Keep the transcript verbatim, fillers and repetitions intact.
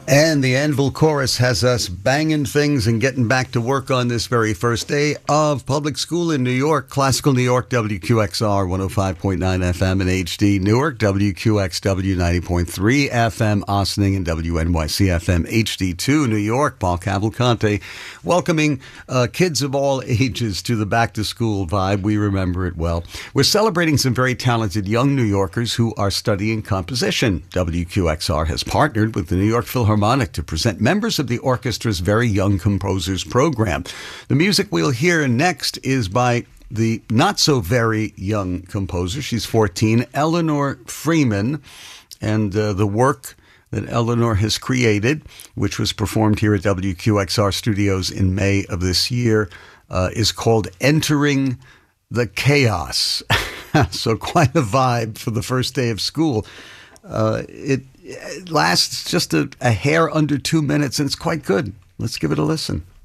And the Anvil Chorus has us banging things and getting back to work on this very first day of public school in New York. Classical New York, W Q X R one oh five point nine F M and H D. Newark, W Q X W ninety point three F M. Ossining and W N Y C F M H D two. New York, Paul Cavalcante, welcoming uh, kids of all ages to the back-to-school vibe. We remember it well. We're celebrating some very talented young New Yorkers who are studying composition. W Q X R has partnered with the New York Philharmonic to present members of the orchestra's Very Young Composers program. The music we'll hear next is by the not-so-very young composer. She's fourteen, Eleanor Freeman, and uh, the work that Eleanor has created, which was performed here at W Q X R Studios in May of this year, uh, is called Entering the Chaos. So quite a vibe for the first day of school. Uh, it, it lasts just a, a hair under two minutes, and it's quite good. Let's give it a listen.